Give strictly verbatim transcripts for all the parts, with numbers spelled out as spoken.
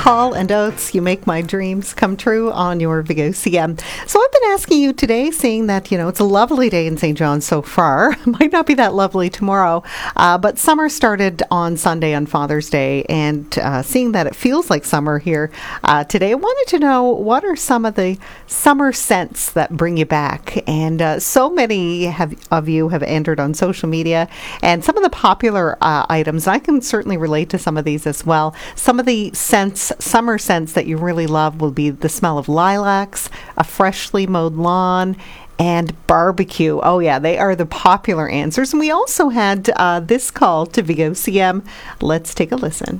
Hall and Oates, you make my dreams come true on your V O C M. So I've been asking you today, seeing that, you know, it's a lovely day in Saint John's so far. Might not be that lovely tomorrow, uh, but summer started on Sunday on Father's Day, and uh, seeing that it feels like summer here uh, today, I wanted to know, what are some of the summer scents that bring you back? And uh, so many have, of you have entered on social media, and some of the popular uh, items, I can certainly relate to some of these as well. Some of the scents, summer scents that you really love will be the smell of lilacs, a freshly mowed lawn, and barbecue. Oh yeah, they are the popular answers. And we also had uh, this call to V O C M. Let's take a listen.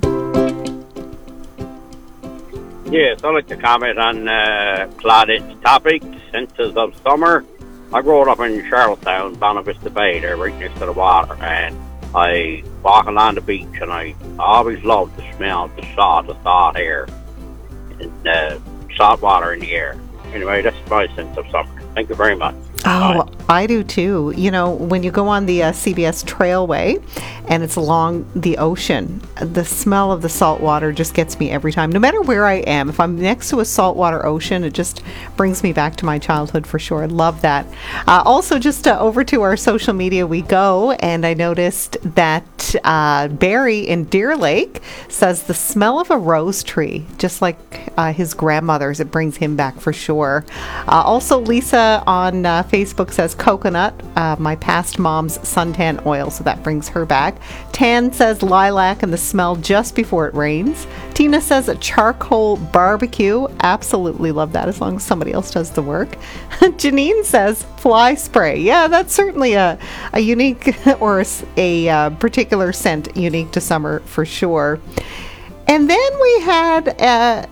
Yes, I'd like to comment on uh, Claudette's topic, senses of summer. I grew up in Charlottetown, Bonavista Bay, there right next to the water, and I walk along the beach, and I always loved the smell of the salt, the salt air, and uh, salt water in the air. Anyway, that's my sense of summer. Thank you very much. Oh, Bye. I do too. You know, when you go on the uh, C B S Trailway and it's along the ocean, the smell of the salt water just gets me every time. No matter where I am, if I'm next to a saltwater ocean, it just brings me back to my childhood for sure. I love that. Uh, also, just uh, over to our social media we go, and I noticed that uh, Barry in Deer Lake says the smell of a rose tree, just like uh, his grandmother's, it brings him back for sure. Uh, also, Lisa on uh, Facebook says coconut, uh, my past mom's suntan oil, so that brings her back. Tan says lilac and the smell just before it rains. Tina says a charcoal barbecue. Absolutely love that, as long as somebody else does the work. Janine says fly spray. Yeah, that's certainly a, a unique or a, a uh, particular scent unique to summer for sure. And then we had uh,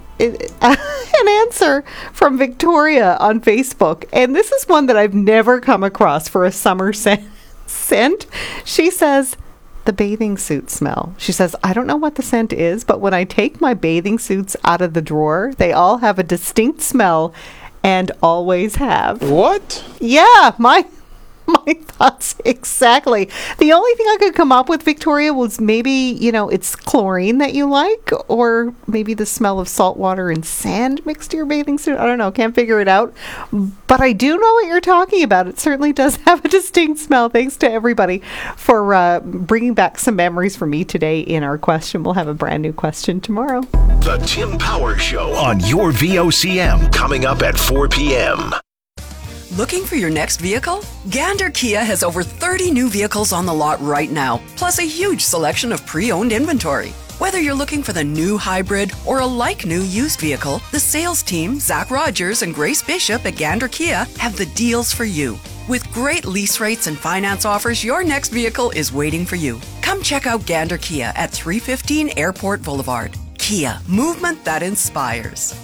an answer from Victoria on Facebook, and this is one that I've never come across for a summer scent. She says the bathing suit smell. She says, I don't know what the scent is, but when I take my bathing suits out of the drawer, they all have a distinct smell and always have. What? Yeah, my my thoughts exactly. The only thing I could come up with, Victoria, was maybe, you know, it's chlorine that you like, or maybe the smell of salt water and sand mixed to your bathing suit. I don't know. Can't figure it out. But I do know what you're talking about. It certainly does have a distinct smell. Thanks to everybody for uh, bringing back some memories for me today in our question. We'll have a brand new question tomorrow. The Tim Power Show on your V O C M, coming up at four p.m. Looking for your next vehicle? Gander Kia has over thirty new vehicles on the lot right now, plus a huge selection of pre-owned inventory. Whether you're looking for the new hybrid or a like-new used vehicle, the sales team, Zach Rogers and Grace Bishop at Gander Kia, have the deals for you. With great lease rates and finance offers, your next vehicle is waiting for you. Come check out Gander Kia at three fifteen Airport Boulevard. Kia, movement that inspires.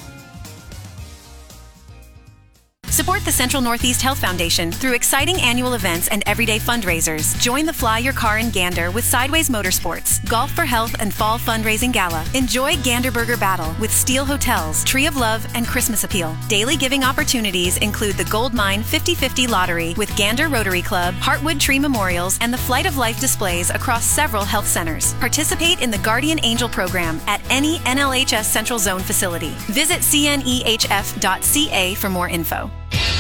Support the Central Northeast Health Foundation through exciting annual events and everyday fundraisers. Join the Fly Your Car in Gander with Sideways Motorsports, Golf for Health and Fall Fundraising Gala. Enjoy Gander Burger Battle with Steel Hotels, Tree of Love, and Christmas Appeal. Daily giving opportunities include the Gold Mine fifty fifty Lottery with Gander Rotary Club, Heartwood Tree Memorials, and the Flight of Life displays across several health centers. Participate in the Guardian Angel program at any N L H S Central Zone facility. Visit c n e h f dot c a for more info.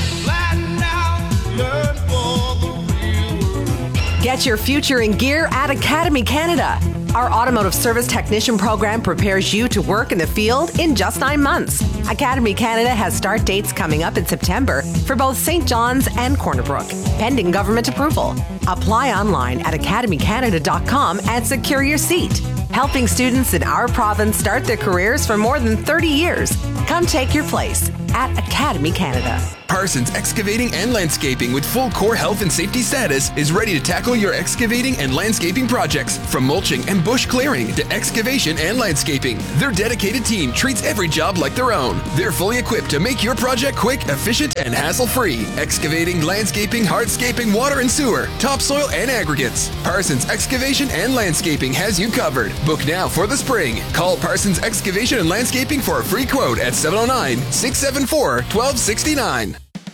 Get your future in gear at Academy Canada. Our automotive service technician program prepares you to work in the field in just nine months. Academy Canada has start dates coming up in September for both Saint John's and Corner Brook, pending government approval. Apply online at academy canada dot com and secure your seat. Helping students in our province start their careers for more than thirty years. Come take your place at Academy Canada. Parsons Excavating and Landscaping with full core health and safety status is ready to tackle your excavating and landscaping projects, from mulching and bush clearing to excavation and landscaping. Their dedicated team treats every job like their own. They're fully equipped to make your project quick, efficient, and hassle-free. Excavating, landscaping, hardscaping, water and sewer, topsoil, and aggregates. Parsons Excavation and Landscaping has you covered. Book now for the spring. Call Parsons Excavation and Landscaping for a free quote at seven oh nine, six seven four, one two six nine.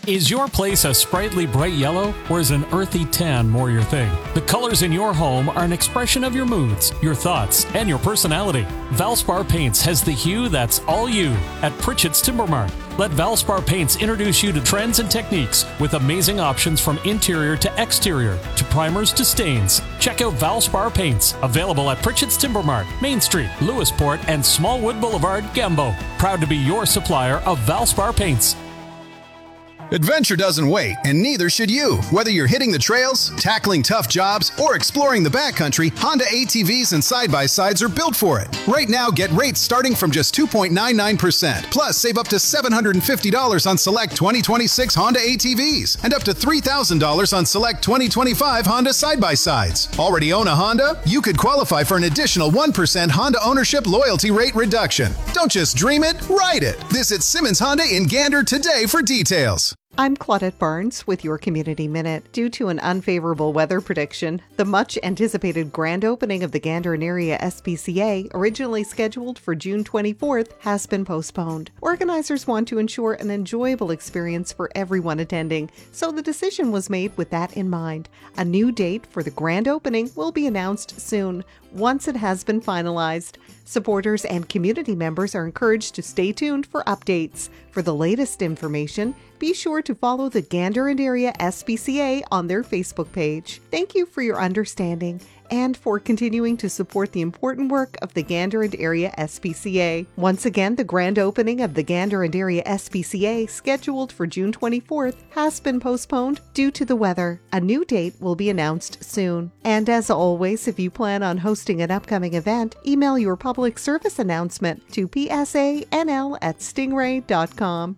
Is your place a sprightly bright yellow, or is an earthy tan more your thing? The colors in your home are an expression of your moods, your thoughts, and your personality. Valspar Paints has the hue that's all you at Pritchett's Timber Mart. Let Valspar Paints introduce you to trends and techniques with amazing options from interior to exterior, to primers to stains. Check out Valspar Paints, available at Pritchett's Timber Mart, Main Street, Lewisport, and Smallwood Boulevard, Gambo. Proud to be your supplier of Valspar Paints. Adventure doesn't wait, and neither should you. Whether you're hitting the trails, tackling tough jobs, or exploring the backcountry, Honda A T Vs and side-by-sides are built for it. Right now, get rates starting from just two point nine nine percent. Plus, save up to seven hundred fifty dollars on select twenty twenty-six Honda A T Vs and up to three thousand dollars on select twenty twenty-five Honda side-by-sides. Already own a Honda? You could qualify for an additional one percent Honda ownership loyalty rate reduction. Don't just dream it, ride it. Visit Simmons Honda in Gander today for details. I'm Claudette Barnes with your Community Minute. Due to an unfavorable weather prediction, the much-anticipated grand opening of the Gander and Area S P C A, originally scheduled for June twenty-fourth, has been postponed. Organizers want to ensure an enjoyable experience for everyone attending, so the decision was made with that in mind. A new date for the grand opening will be announced soon, once it has been finalized. Supporters and community members are encouraged to stay tuned for updates. For the latest information, be sure to follow the Gander and Area S P C A on their Facebook page. Thank you for your understanding and for continuing to support the important work of the Gander and Area S P C A. Once again, the grand opening of the Gander and Area S P C A, scheduled for June twenty-fourth, has been postponed due to the weather. A new date will be announced soon. And as always, if you plan on hosting an upcoming event, email your public service announcement to p s a n l at stingray dot com.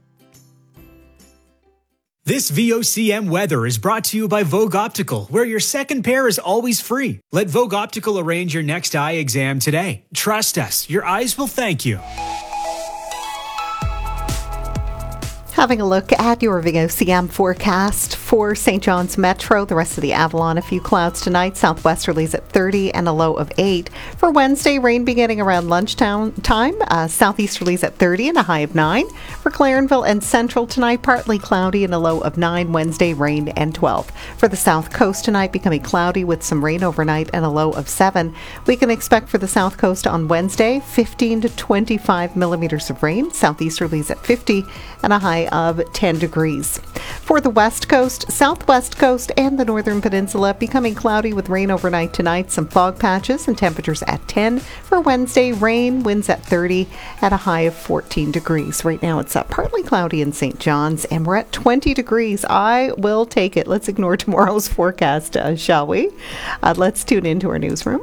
This V O C M weather is brought to you by Vogue Optical, where your second pair is always free. Let Vogue Optical arrange your next eye exam today. Trust us, your eyes will thank you. Having a look at your V O C M forecast for Saint John's Metro, the rest of the Avalon, a few clouds tonight, southwesterlies at thirty and a low of eight. For Wednesday, rain beginning around lunchtime time, uh, southeasterlies at thirty and a high of nine. For Clarenville and Central tonight, partly cloudy and a low of nine. Wednesday, rain and twelve. For the South Coast tonight, becoming cloudy with some rain overnight and a low of seven. We can expect for the South Coast on Wednesday, fifteen to twenty-five millimeters of rain, southeasterlies at fifty and a high of ten degrees. For the West Coast, Southwest Coast, and the Northern Peninsula, becoming cloudy with rain overnight tonight, some fog patches, and temperatures at ten. For Wednesday, rain, winds at thirty at a high of fourteen degrees. Right now it's uh, partly cloudy in Saint John's, and we're at twenty degrees. I will take it. Let's ignore tomorrow's forecast, uh, shall we? Uh, let's tune into our newsroom.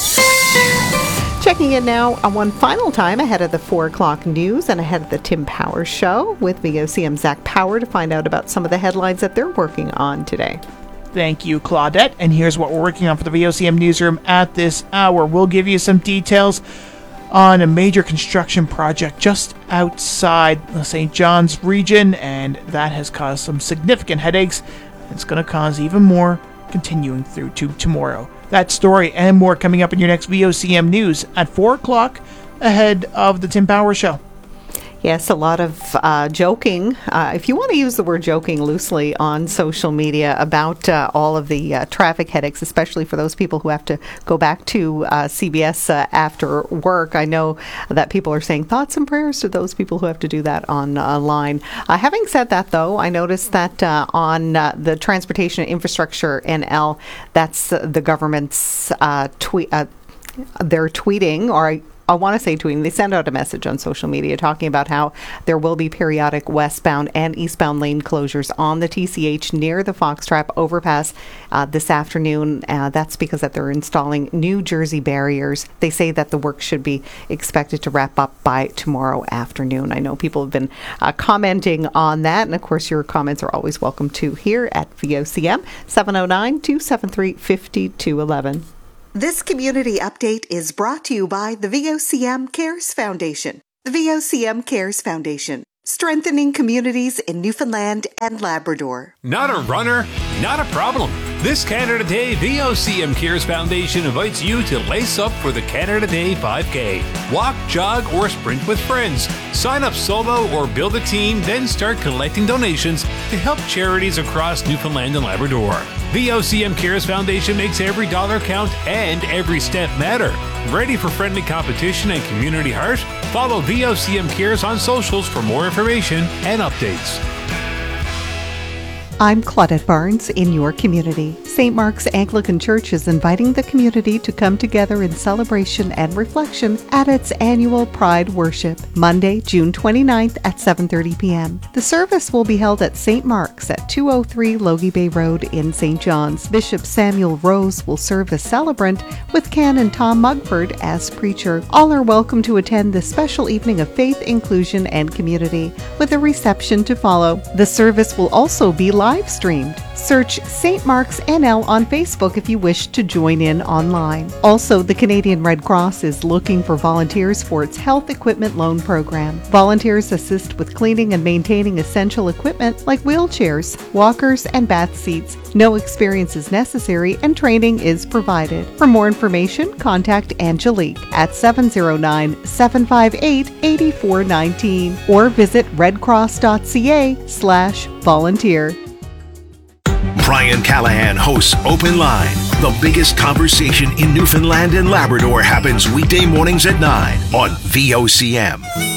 Checking in now on one final time ahead of the four o'clock news and ahead of the Tim Powers Show with V O C M Zach Power to find out about some of the headlines that they're working on today. Thank you, Claudette. And here's what we're working on for the V O C M newsroom at this hour. We'll give you some details on a major construction project just outside the Saint John's region, and that has caused some significant headaches. It's going to cause even more continuing through to tomorrow. That story and more coming up in your next V O C M News at four o'clock ahead of the Tim Powers Show. Yes, a lot of uh, joking, uh, if you want to use the word joking loosely on social media about uh, all of the uh, traffic headaches, especially for those people who have to go back to uh, C B S uh, after work. I know that people are saying thoughts and prayers to those people who have to do that online. Uh, having said that, though, I noticed that uh, on uh, the Transportation Infrastructure N L, that's uh, the government's uh, tweet. Uh, they're tweeting, or I want to say tweeting, they send out a message on social media talking about how there will be periodic westbound and eastbound lane closures on the T C H near the Foxtrap overpass uh, this afternoon. Uh, that's because that they're installing New Jersey barriers. They say that the work should be expected to wrap up by tomorrow afternoon. I know people have been uh, commenting on that, and of course your comments are always welcome too here at V O C M, seven oh nine, two seven three, five two one one. This community update is brought to you by the V O C M Cares Foundation. The V O C M Cares Foundation, strengthening communities in Newfoundland and Labrador. Not a runner? Not a problem. This Canada Day, V O C M Cares Foundation invites you to lace up for the Canada Day five K. Walk, jog, or sprint with friends. Sign up solo or build a team, then start collecting donations to help charities across Newfoundland and Labrador. V O C M Cares Foundation makes every dollar count and every step matter. Ready for friendly competition and community heart? Follow V O C M Cares on socials for more information and updates. I'm Claudette Barnes in your community. Saint Mark's Anglican Church is inviting the community to come together in celebration and reflection at its annual Pride Worship, Monday, June twenty-ninth at seven thirty p.m. The service will be held at Saint Mark's at two oh three Logie Bay Road in Saint John's. Bishop Samuel Rose will serve as celebrant with Canon Tom Mugford as preacher. All are welcome to attend this special evening of faith, inclusion, and community, with a reception to follow. The service will also be live streamed. Search Saint Mark's N L on Facebook if you wish to join in online. Also, the Canadian Red Cross is looking for volunteers for its health equipment loan program. Volunteers assist with cleaning and maintaining essential equipment like wheelchairs, walkers, and bath seats. No experience is necessary and training is provided. For more information, contact Angelique at seven oh nine, seven five eight, eight four one nine or visit redcross.ca slash volunteer. Brian Callahan hosts Open Line. The biggest conversation in Newfoundland and Labrador happens weekday mornings at nine on V O C M.